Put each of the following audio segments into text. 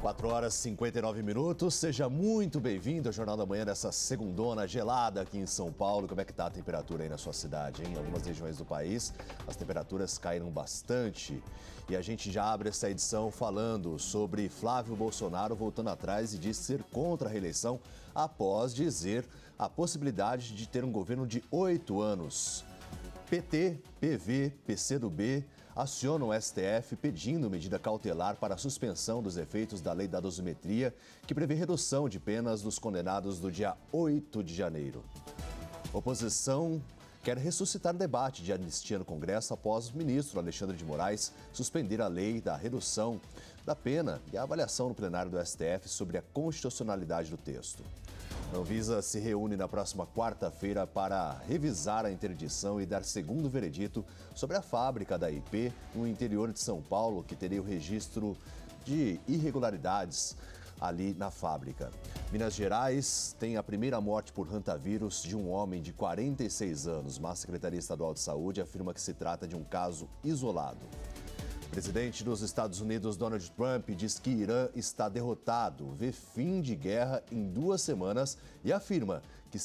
4 horas e 59 minutos, seja muito bem-vindo ao Jornal da Manhã dessa segundona gelada aqui em São Paulo. Como é que está a temperatura aí na sua cidade, hein? Em algumas regiões do país as temperaturas caíram bastante e a gente já abre essa edição falando sobre Flávio Bolsonaro voltando atrás e diz ser contra a reeleição após dizer a possibilidade de ter um governo de 8 anos. PT, PV, PCdoB acionam o STF pedindo medida cautelar para a suspensão dos efeitos da lei da dosimetria, que prevê redução de penas dos condenados do dia 8 de janeiro. Oposição quer ressuscitar o debate de anistia no Congresso após o ministro Alexandre de Moraes suspender a lei da redução da pena e a avaliação no plenário do STF sobre a constitucionalidade do texto. A Anvisa se reúne na próxima quarta-feira para revisar a interdição e dar segundo veredito sobre a fábrica da IP no interior de São Paulo, que teria o registro de irregularidades ali na fábrica. Minas Gerais tem a primeira morte por hantavírus de um homem de 46 anos, mas a Secretaria Estadual de Saúde afirma que se trata de um caso isolado. O presidente dos Estados Unidos, Donald Trump, diz que Irã está derrotado, vê fim de guerra em 2 semanas e afirma que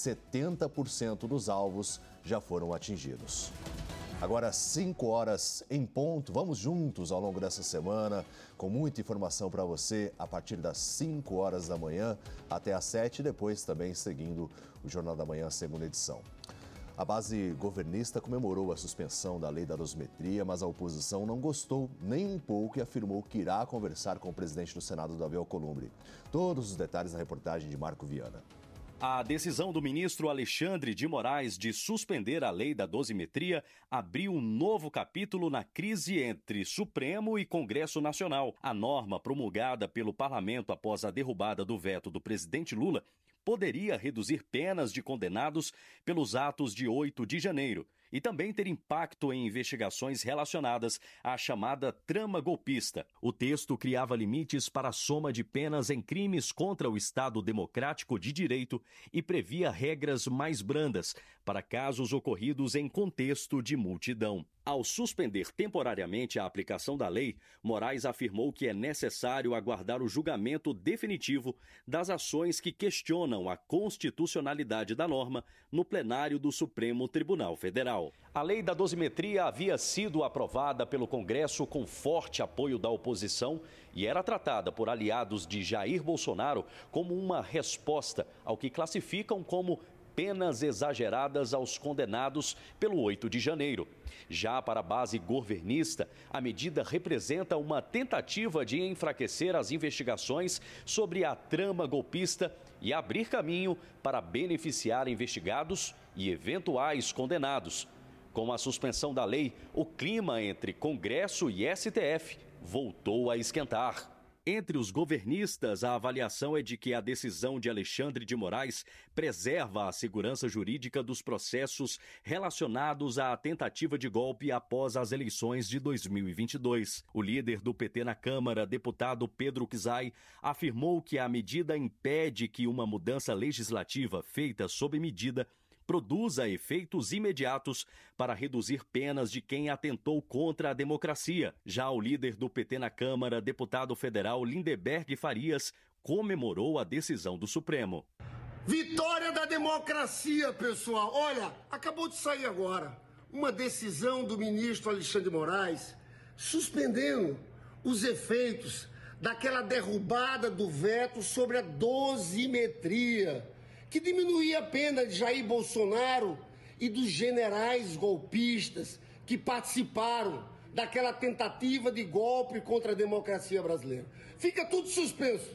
70% dos alvos já foram atingidos. Agora, 5 horas em ponto, vamos juntos ao longo dessa semana, com muita informação para você, a partir das 5 horas da manhã até às 7 e depois também seguindo o Jornal da Manhã, segunda edição. A base governista comemorou a suspensão da lei da dosimetria, mas a oposição não gostou nem um pouco e afirmou que irá conversar com o presidente do Senado, Davi Alcolumbre. Todos os detalhes na reportagem de Marco Viana. A decisão do ministro Alexandre de Moraes de suspender a lei da dosimetria abriu um novo capítulo na crise entre Supremo e Congresso Nacional. A norma promulgada pelo parlamento após a derrubada do veto do presidente Lula poderia reduzir penas de condenados pelos atos de 8 de janeiro e também ter impacto em investigações relacionadas à chamada trama golpista. O texto criava limites para a soma de penas em crimes contra o Estado Democrático de Direito e previa regras mais brandas para casos ocorridos em contexto de multidão. Ao suspender temporariamente a aplicação da lei, Moraes afirmou que é necessário aguardar o julgamento definitivo das ações que questionam a constitucionalidade da norma no plenário do Supremo Tribunal Federal. A lei da dosimetria havia sido aprovada pelo Congresso com forte apoio da oposição e era tratada por aliados de Jair Bolsonaro como uma resposta ao que classificam como penas exageradas aos condenados pelo 8 de janeiro. Já para a base governista, a medida representa uma tentativa de enfraquecer as investigações sobre a trama golpista e abrir caminho para beneficiar investigados e eventuais condenados. Com a suspensão da lei, o clima entre Congresso e STF voltou a esquentar. Entre os governistas, a avaliação é de que a decisão de Alexandre de Moraes preserva a segurança jurídica dos processos relacionados à tentativa de golpe após as eleições de 2022. O líder do PT na Câmara, deputado Pedro Kizai, afirmou que a medida impede que uma mudança legislativa feita sob medida produza efeitos imediatos para reduzir penas de quem atentou contra a democracia. Já o líder do PT na Câmara, deputado federal Lindeberg Farias, comemorou a decisão do Supremo. Vitória da democracia, pessoal. Olha, acabou de sair agora uma decisão do ministro Alexandre de Moraes suspendendo os efeitos daquela derrubada do veto sobre a dosimetria, que diminuía a pena de Jair Bolsonaro e dos generais golpistas que participaram daquela tentativa de golpe contra a democracia brasileira. Fica tudo suspenso.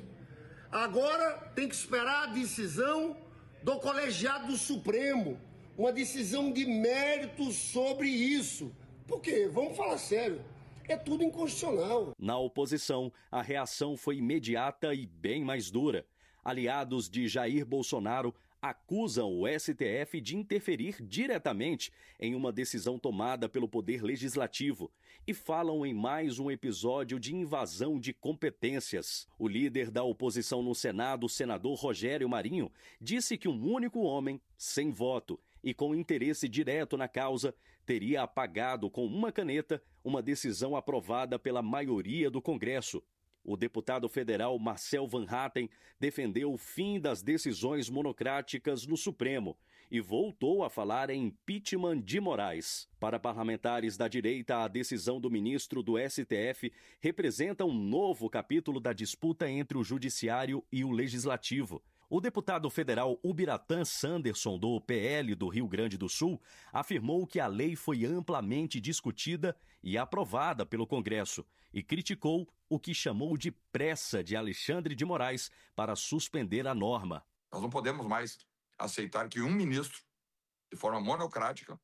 Agora tem que esperar a decisão do colegiado do Supremo, uma decisão de mérito sobre isso. Por quê? Vamos falar sério. É tudo inconstitucional. Na oposição, a reação foi imediata e bem mais dura. Aliados de Jair Bolsonaro acusam o STF de interferir diretamente em uma decisão tomada pelo Poder Legislativo e falam em mais um episódio de invasão de competências. O líder da oposição no Senado, o senador Rogério Marinho, disse que um único homem, sem voto e com interesse direto na causa, teria apagado com uma caneta uma decisão aprovada pela maioria do Congresso. O deputado federal Marcel Van Hatten defendeu o fim das decisões monocráticas no Supremo e voltou a falar em impeachment de Moraes. Para parlamentares da direita, a decisão do ministro do STF representa um novo capítulo da disputa entre o Judiciário e o Legislativo. O deputado federal Ubiratã Sanderson, do PL do Rio Grande do Sul, afirmou que a lei foi amplamente discutida e aprovada pelo Congresso e criticou o que chamou de pressa de Alexandre de Moraes para suspender a norma. Nós não podemos mais aceitar que um ministro, de forma monocrática,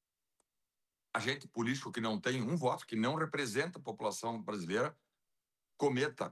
agente político que não tem um voto, que não representa a população brasileira, cometa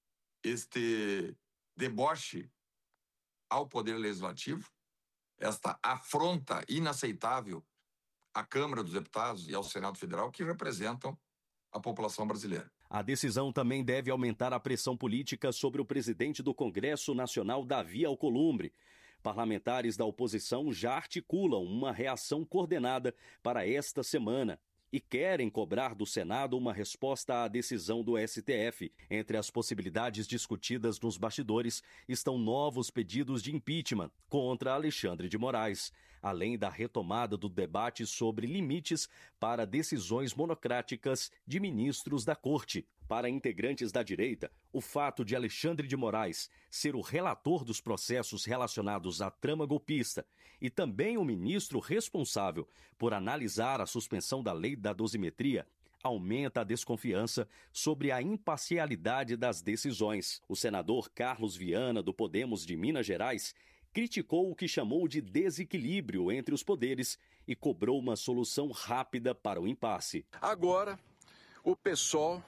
este deboche ao Poder Legislativo, esta afronta inaceitável à Câmara dos Deputados e ao Senado Federal, que representam a população brasileira. A decisão também deve aumentar a pressão política sobre o presidente do Congresso Nacional, Davi Alcolumbre. Parlamentares da oposição já articulam uma reação coordenada para esta semana e querem cobrar do Senado uma resposta à decisão do STF. Entre as possibilidades discutidas nos bastidores estão novos pedidos de impeachment contra Alexandre de Moraes, além da retomada do debate sobre limites para decisões monocráticas de ministros da Corte. Para integrantes da direita, o fato de Alexandre de Moraes ser o relator dos processos relacionados à trama golpista e também o ministro responsável por analisar a suspensão da lei da dosimetria aumenta a desconfiança sobre a imparcialidade das decisões. O senador Carlos Viana, do Podemos de Minas Gerais, criticou o que chamou de desequilíbrio entre os poderes e cobrou uma solução rápida para o impasse. Agora, o PSOL,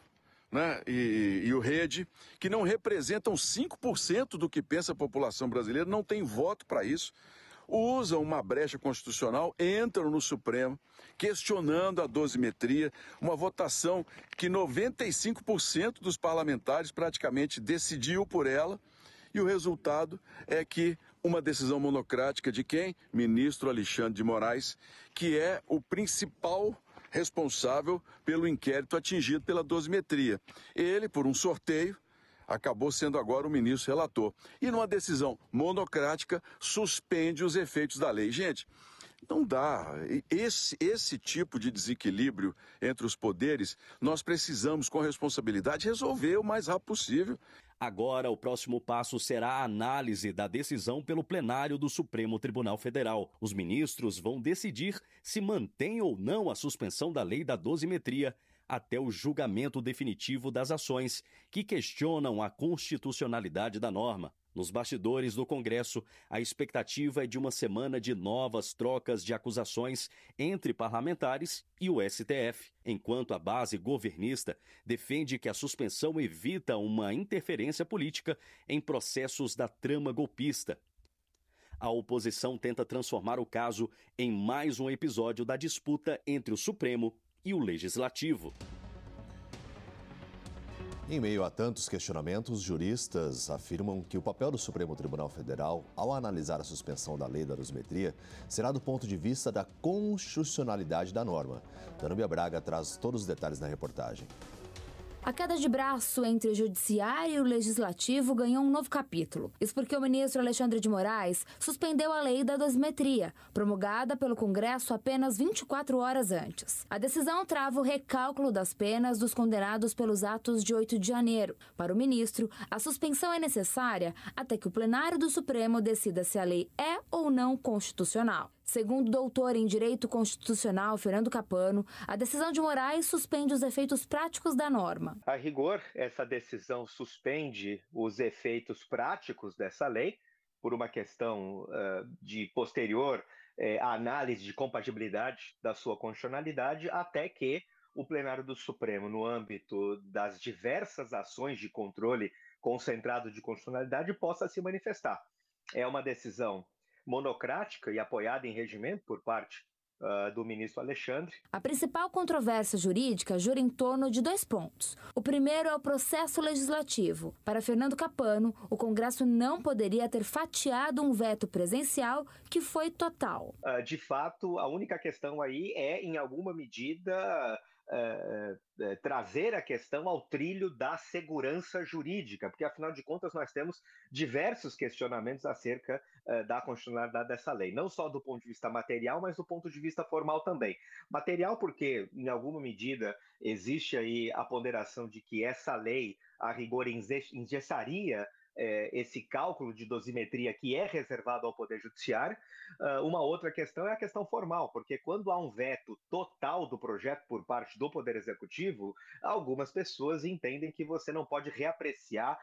e o Rede, que não representam 5% do que pensa a população brasileira, não tem voto para isso, usam uma brecha constitucional, entram no Supremo, questionando a dosimetria, uma votação que 95% dos parlamentares praticamente decidiu por ela, e o resultado é que uma decisão monocrática de quem? Ministro Alexandre de Moraes, que é o principal responsável pelo inquérito atingido pela dosimetria. Ele, por um sorteio, acabou sendo agora o ministro relator. E numa decisão monocrática, suspende os efeitos da lei. Gente, não dá. Esse tipo de desequilíbrio entre os poderes, nós precisamos, com responsabilidade, resolver o mais rápido possível. Agora, o próximo passo será a análise da decisão pelo plenário do Supremo Tribunal Federal. Os ministros vão decidir se mantém ou não a suspensão da lei da dosimetria até o julgamento definitivo das ações que questionam a constitucionalidade da norma. Nos bastidores do Congresso, a expectativa é de uma semana de novas trocas de acusações entre parlamentares e o STF, enquanto a base governista defende que a suspensão evita uma interferência política em processos da trama golpista. A oposição tenta transformar o caso em mais um episódio da disputa entre o Supremo e o Legislativo. Em meio a tantos questionamentos, juristas afirmam que o papel do Supremo Tribunal Federal, ao analisar a suspensão da lei da dosimetria, será do ponto de vista da constitucionalidade da norma. Danúbia Braga traz todos os detalhes na reportagem. A queda de braço entre o Judiciário e o Legislativo ganhou um novo capítulo. Isso porque o ministro Alexandre de Moraes suspendeu a lei da dosimetria, promulgada pelo Congresso apenas 24 horas antes. A decisão trava o recálculo das penas dos condenados pelos atos de 8 de janeiro. Para o ministro, a suspensão é necessária até que o plenário do Supremo decida se a lei é ou não constitucional. Segundo o doutor em Direito Constitucional, Fernando Capano, a decisão de Moraes suspende os efeitos práticos da norma. A rigor, essa decisão suspende os efeitos práticos dessa lei por uma questão de posterior análise de compatibilidade da sua constitucionalidade, até que o plenário do Supremo, no âmbito das diversas ações de controle concentrado de constitucionalidade, possa se manifestar. É uma decisão monocrática e apoiada em regimento por parte do ministro Alexandre. A principal controvérsia jurídica gira em torno de 2 pontos. O primeiro é o processo legislativo. Para Fernando Capano, o Congresso não poderia ter fatiado um veto presencial que foi total. De fato, a única questão aí é, em alguma medida, trazer a questão ao trilho da segurança jurídica, porque, afinal de contas, nós temos diversos questionamentos acerca da constitucionalidade dessa lei, não só do ponto de vista material, mas do ponto de vista formal também. Material porque, em alguma medida, existe aí a ponderação de que essa lei, a rigor, engessaria esse cálculo de dosimetria que é reservado ao Poder Judiciário. Uma outra questão é a questão formal, porque quando há um veto total do projeto por parte do Poder Executivo, algumas pessoas entendem que você não pode reapreciar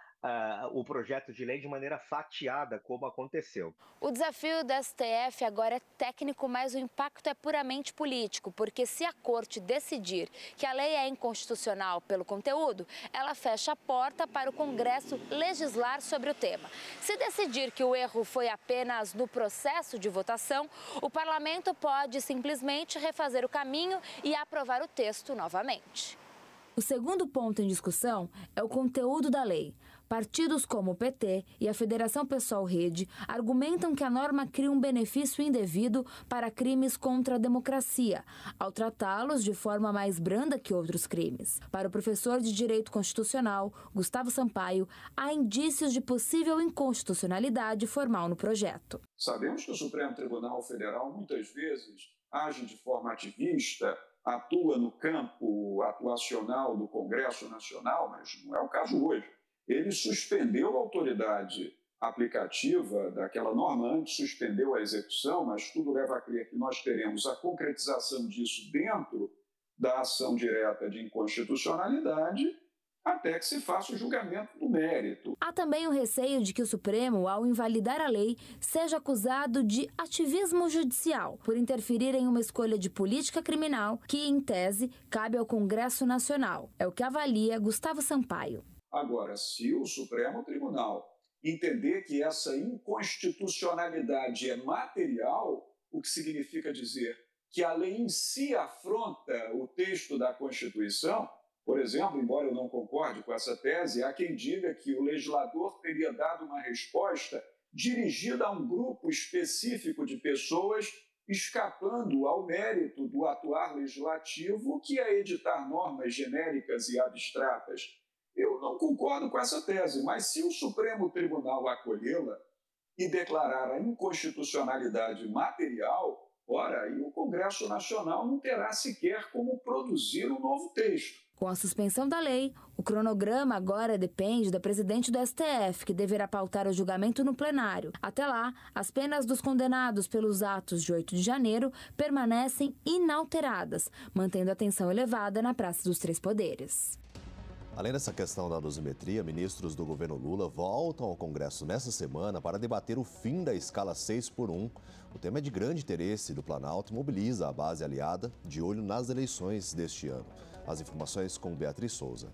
o projeto de lei de maneira fatiada, como aconteceu. O desafio da STF agora é técnico, mas o impacto é puramente político, porque se a Corte decidir que a lei é inconstitucional pelo conteúdo, ela fecha a porta para o Congresso legislar sobre o tema. Se decidir que o erro foi apenas no processo de votação, o Parlamento pode simplesmente refazer o caminho e aprovar o texto novamente. O segundo ponto em discussão é o conteúdo da lei. Partidos como o PT e a Federação Pessoal Rede argumentam que a norma cria um benefício indevido para crimes contra a democracia, ao tratá-los de forma mais branda que outros crimes. Para o professor de Direito Constitucional, Gustavo Sampaio, há indícios de possível inconstitucionalidade formal no projeto. Sabemos que o Supremo Tribunal Federal muitas vezes age de forma ativista, atua no campo atuacional do Congresso Nacional, mas não é o caso hoje. Ele suspendeu a autoridade aplicativa daquela norma antes, suspendeu a execução, mas tudo leva a crer que nós teremos a concretização disso dentro da ação direta de inconstitucionalidade até que se faça o julgamento do mérito. Há também o receio de que o Supremo, ao invalidar a lei, seja acusado de ativismo judicial por interferir em uma escolha de política criminal que, em tese, cabe ao Congresso Nacional. É o que avalia Gustavo Sampaio. Agora, se o Supremo Tribunal entender que essa inconstitucionalidade é material, o que significa dizer que a lei em si afronta o texto da Constituição, por exemplo, embora eu não concorde com essa tese, há quem diga que o legislador teria dado uma resposta dirigida a um grupo específico de pessoas, escapando ao mérito do atuar legislativo, que é editar normas genéricas e abstratas. Eu não concordo com essa tese, mas se o Supremo Tribunal acolhê-la e declarar a inconstitucionalidade material, ora, aí o Congresso Nacional não terá sequer como produzir um novo texto. Com a suspensão da lei, o cronograma agora depende da presidente do STF, que deverá pautar o julgamento no plenário. Até lá, as penas dos condenados pelos atos de 8 de janeiro permanecem inalteradas, mantendo a atenção elevada na Praça dos Três Poderes. Além dessa questão da dosimetria, ministros do governo Lula voltam ao Congresso nesta semana para debater o fim da escala 6x1. O tema é de grande interesse do Planalto e mobiliza a base aliada de olho nas eleições deste ano. As informações com Beatriz Souza.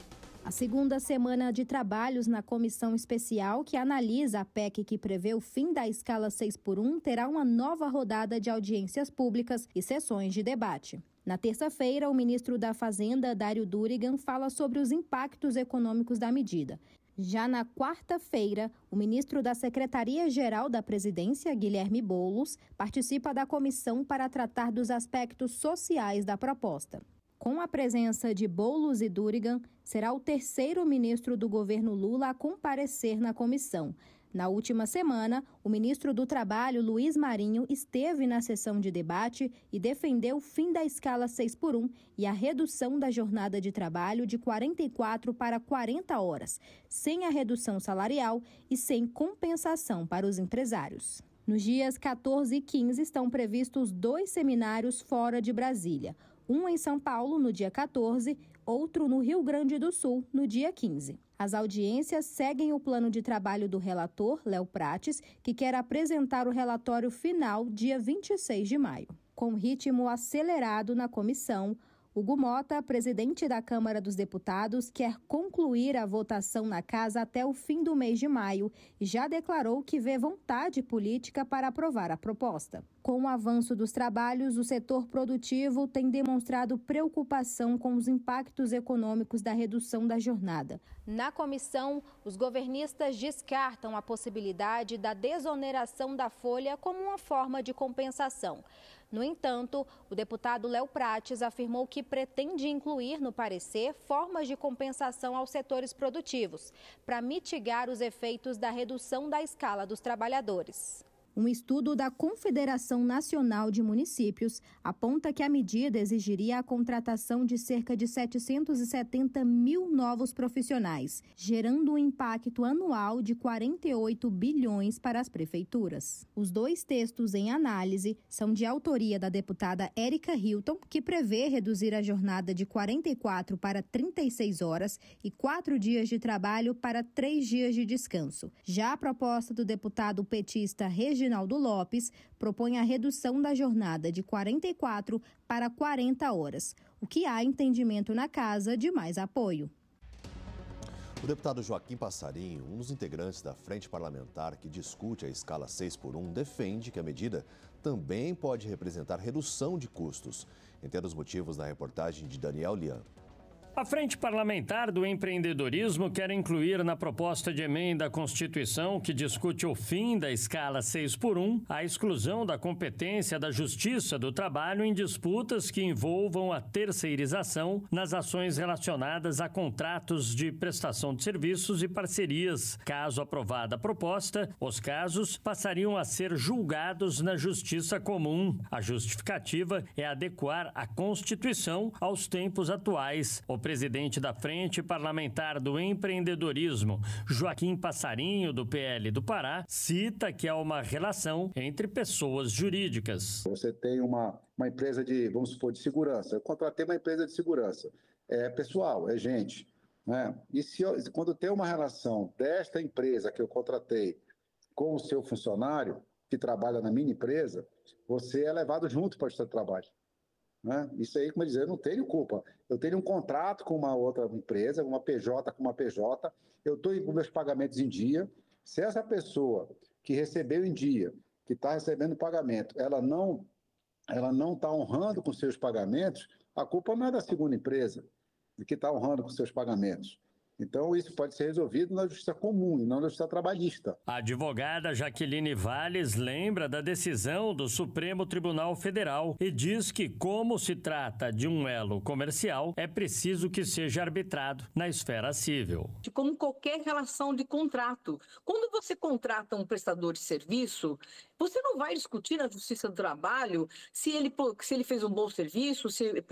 A segunda semana de trabalhos na comissão especial que analisa a PEC que prevê o fim da escala 6x1 terá uma nova rodada de audiências públicas e sessões de debate. Na terça-feira, o ministro da Fazenda, Dário Durigan, fala sobre os impactos econômicos da medida. Já na quarta-feira, o ministro da Secretaria-Geral da Presidência, Guilherme Boulos, participa da comissão para tratar dos aspectos sociais da proposta. Com a presença de Boulos e Durigan, será o terceiro ministro do governo Lula a comparecer na comissão. Na última semana, o ministro do Trabalho, Luiz Marinho, esteve na sessão de debate e defendeu o fim da escala 6x1 e a redução da jornada de trabalho de 44 para 40 horas, sem a redução salarial e sem compensação para os empresários. Nos dias 14 e 15 estão previstos 2 seminários fora de Brasília. Um em São Paulo, no dia 14, outro no Rio Grande do Sul, no dia 15. As audiências seguem o plano de trabalho do relator, Léo Prates, que quer apresentar o relatório final dia 26 de maio. Com ritmo acelerado na comissão, Hugo Mota, presidente da Câmara dos Deputados, quer concluir a votação na casa até o fim do mês de maio e já declarou que vê vontade política para aprovar a proposta. Com o avanço dos trabalhos, o setor produtivo tem demonstrado preocupação com os impactos econômicos da redução da jornada. Na comissão, os governistas descartam a possibilidade da desoneração da folha como uma forma de compensação. No entanto, o deputado Léo Prates afirmou que pretende incluir no parecer formas de compensação aos setores produtivos, para mitigar os efeitos da redução da escala dos trabalhadores. Um estudo da Confederação Nacional de Municípios aponta que a medida exigiria a contratação de cerca de 770 mil novos profissionais, gerando um impacto anual de 48 bilhões para as prefeituras. Os dois textos em análise são de autoria da deputada Érica Hilton, que prevê reduzir a jornada de 44 para 36 horas e 4 dias de trabalho para 3 dias de descanso. Já a proposta do deputado petista Reginaldo Lopes propõe a redução da jornada de 44 para 40 horas, o que há entendimento na casa de mais apoio. O deputado Joaquim Passarinho, um dos integrantes da frente parlamentar que discute a escala 6x1, defende que a medida também pode representar redução de custos. Entenda os motivos na reportagem de Daniel Lian. A Frente Parlamentar do Empreendedorismo quer incluir na proposta de emenda à Constituição que discute o fim da escala 6x1 a exclusão da competência da Justiça do Trabalho em disputas que envolvam a terceirização nas ações relacionadas a contratos de prestação de serviços e parcerias. Caso aprovada a proposta, os casos passariam a ser julgados na Justiça Comum. A justificativa é adequar a Constituição aos tempos atuais. O presidente da Frente Parlamentar do Empreendedorismo, Joaquim Passarinho, do PL do Pará, cita que há uma relação entre pessoas jurídicas. Você tem uma empresa de, vamos supor, de segurança. Eu contratei uma empresa de segurança. É pessoal, é gente, né? E quando tem uma relação desta empresa que eu contratei com o seu funcionário, que trabalha na minha empresa, você é levado junto para o seu trabalho. Né? Isso aí, como eu dizer, eu não tenho culpa. Eu tenho um contrato com uma outra empresa, uma PJ com uma PJ, eu estou com meus pagamentos em dia. Se essa pessoa que recebeu em dia, que está recebendo pagamento, ela não está honrando com seus pagamentos, a culpa não é da segunda empresa que está honrando com seus pagamentos. Então, isso pode ser resolvido na justiça comum e não na justiça trabalhista. A advogada Jaqueline Valles lembra da decisão do Supremo Tribunal Federal e diz que, como se trata de um elo comercial, é preciso que seja arbitrado na esfera civil. Como qualquer relação de contrato. Quando você contrata um prestador de serviço, você não vai discutir na Justiça do Trabalho se ele fez um bom serviço,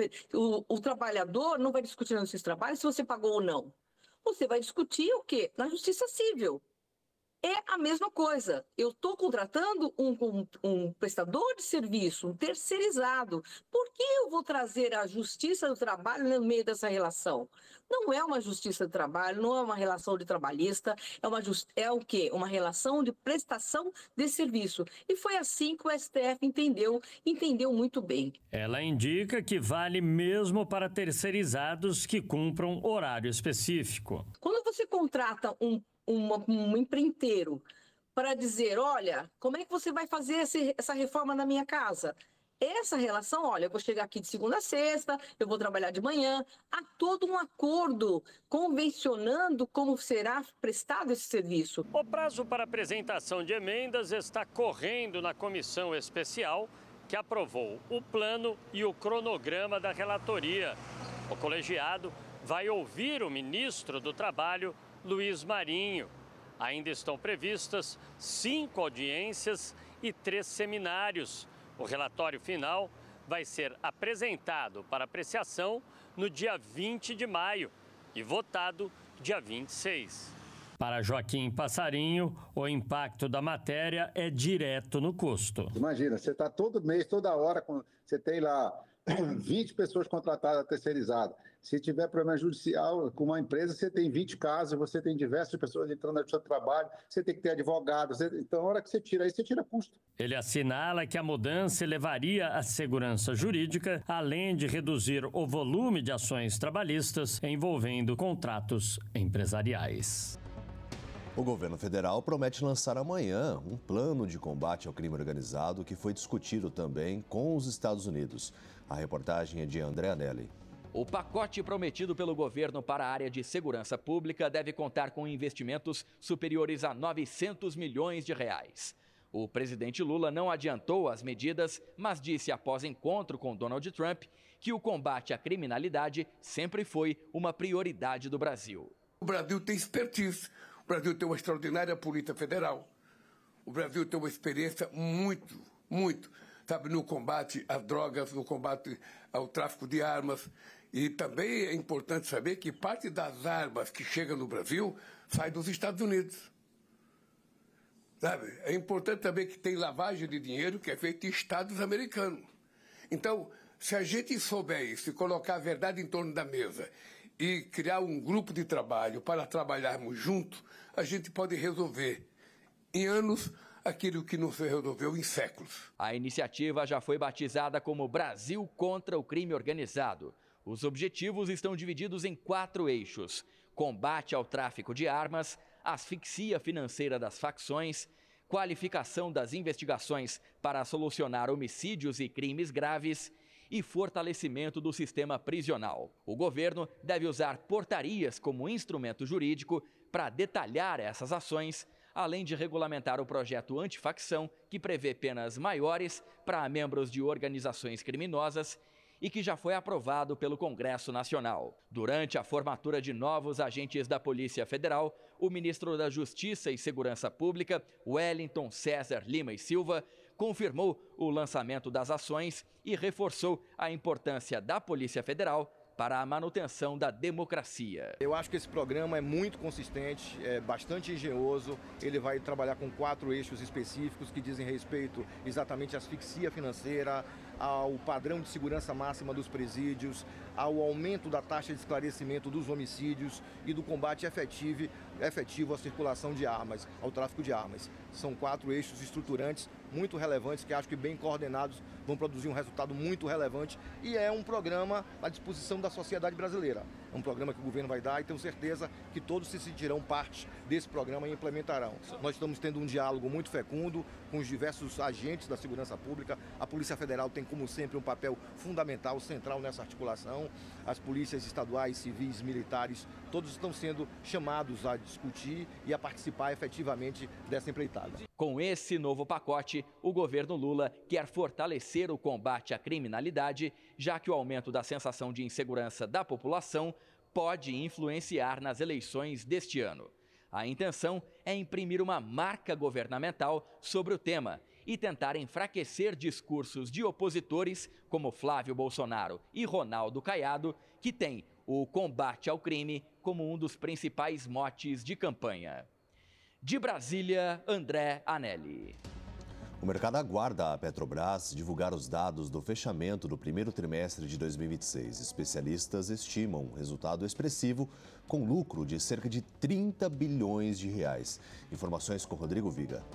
o trabalhador não vai discutir na Justiça do Trabalho se você pagou ou não. Você vai discutir o quê? Na Justiça Civil. É a mesma coisa. Eu estou contratando um prestador de serviço, um terceirizado. Por que eu vou trazer a Justiça do Trabalho no meio dessa relação? Não é uma Justiça do Trabalho, não é uma relação de trabalhista, é o quê? Uma relação de prestação de serviço. E foi assim que o STF entendeu muito bem. Ela indica que vale mesmo para terceirizados que cumpram horário específico. Quando você contrata um empreiteiro para dizer, olha, como é que você vai fazer essa reforma na minha casa? Essa relação, olha, eu vou chegar aqui de segunda a sexta, eu vou trabalhar de manhã. Há todo um acordo convencionando como será prestado esse serviço. O prazo para apresentação de emendas está correndo na comissão especial que aprovou o plano e o cronograma da relatoria. O colegiado vai ouvir o ministro do Trabalho, Luiz Marinho. Ainda estão previstas 5 audiências e 3 seminários. O relatório final vai ser apresentado para apreciação no dia 20 de maio e votado dia 26. Para Joaquim Passarinho, o impacto da matéria é direto no custo. Imagina, você está todo mês, toda hora, você tem lá 20 pessoas contratadas, terceirizadas. Se tiver problema judicial com uma empresa, você tem 20 casos, você tem diversas pessoas entrando na justiça do trabalho, você tem que ter advogado. Então, na hora que você tira, aí você tira custo. Ele assinala que a mudança elevaria a segurança jurídica, além de reduzir o volume de ações trabalhistas envolvendo contratos empresariais. O governo federal promete lançar amanhã um plano de combate ao crime organizado que foi discutido também com os Estados Unidos. A reportagem é de André Anelli. O pacote prometido pelo governo para a área de segurança pública deve contar com investimentos superiores a 900 milhões de reais. O presidente Lula não adiantou as medidas, mas disse após encontro com Donald Trump que o combate à criminalidade sempre foi uma prioridade do Brasil. O Brasil tem expertise, o Brasil tem uma extraordinária Polícia Federal, o Brasil tem uma experiência muito, sabe, no combate às drogas, no combate ao tráfico de armas. E também é importante saber que parte das armas que chegam no Brasil sai dos Estados Unidos. Sabe? É importante também que tem lavagem de dinheiro que é feita em estados americanos. Então, se a gente souber isso e colocar a verdade em torno da mesa e criar um grupo de trabalho para trabalharmos juntos, a gente pode resolver em anos aquilo que não se resolveu em séculos. A iniciativa já foi batizada como Brasil contra o Crime Organizado. Os objetivos estão divididos em 4 eixos: combate ao tráfico de armas, asfixia financeira das facções, qualificação das investigações para solucionar homicídios e crimes graves e fortalecimento do sistema prisional. O governo deve usar portarias como instrumento jurídico para detalhar essas ações, além de regulamentar o projeto antifacção, que prevê penas maiores para membros de organizações criminosas e que já foi aprovado pelo Congresso Nacional. Durante a formatura de novos agentes da Polícia Federal, o ministro da Justiça e Segurança Pública, Wellington César Lima e Silva, confirmou o lançamento das ações e reforçou a importância da Polícia Federal para a manutenção da democracia. Eu acho que esse programa é muito consistente, é bastante engenhoso. Ele vai trabalhar com 4 eixos específicos que dizem respeito exatamente à asfixia financeira, ao padrão de segurança máxima dos presídios, ao aumento da taxa de esclarecimento dos homicídios e do combate efetivo à circulação de armas, ao tráfico de armas. São 4 eixos estruturantes muito relevantes que acho que bem coordenados vão produzir um resultado muito relevante e é um programa à disposição da sociedade brasileira. É um programa que o governo vai dar e tenho certeza que todos se sentirão parte desse programa e implementarão. Nós estamos tendo um diálogo muito fecundo com os diversos agentes da segurança pública. A Polícia Federal tem, como sempre, um papel fundamental, central nessa articulação. As polícias estaduais, civis, militares, todos estão sendo chamados a discutir e a participar efetivamente dessa empreitada. Com esse novo pacote, o governo Lula quer fortalecer o combate à criminalidade, já que o aumento da sensação de insegurança da população pode influenciar nas eleições deste ano. A intenção é imprimir uma marca governamental sobre o tema e tentar enfraquecer discursos de opositores como Flávio Bolsonaro e Ronaldo Caiado, que têm o combate ao crime como um dos principais motes de campanha. De Brasília, André Anelli. O mercado aguarda a Petrobras divulgar os dados do fechamento do primeiro trimestre de 2026. Especialistas estimam um resultado expressivo, com lucro de cerca de 30 bilhões de reais. Informações com Rodrigo Viga.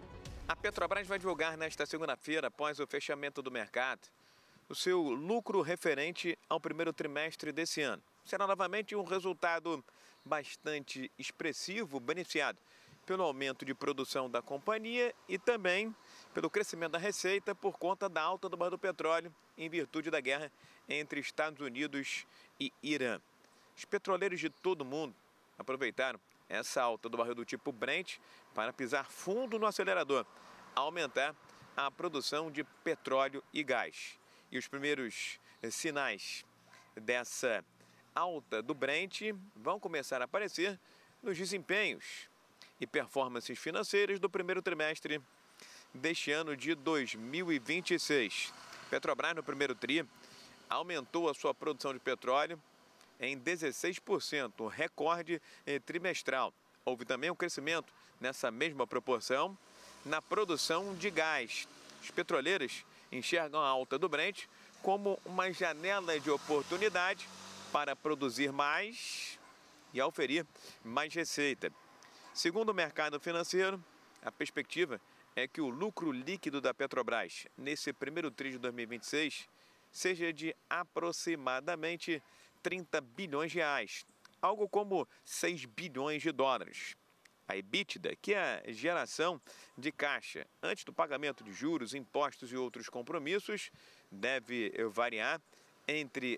A Petrobras vai divulgar nesta segunda-feira, após o fechamento do mercado, o seu lucro referente ao primeiro trimestre desse ano. Será novamente um resultado bastante expressivo, beneficiado pelo aumento de produção da companhia e também pelo crescimento da receita por conta da alta do barril do petróleo em virtude da guerra entre Estados Unidos e Irã. Os petroleiros de todo o mundo aproveitaram essa alta do barril do tipo Brent para pisar fundo no acelerador, aumentar a produção de petróleo e gás. E os primeiros sinais dessa alta do Brent vão começar a aparecer nos desempenhos e performances financeiras do primeiro trimestre deste ano de 2026. Petrobras, no primeiro tri, aumentou a sua produção de petróleo em 16%, um recorde trimestral. Houve também um crescimento nessa mesma proporção na produção de gás. Os petroleiros enxergam a alta do Brent como uma janela de oportunidade para produzir mais e oferir mais receita. Segundo o mercado financeiro, a perspectiva é que o lucro líquido da Petrobras nesse primeiro tri de 2026 seja de aproximadamente 30 bilhões de reais, algo como 6 bilhões de dólares. A EBITDA, que é a geração de caixa antes do pagamento de juros, impostos e outros compromissos, deve variar entre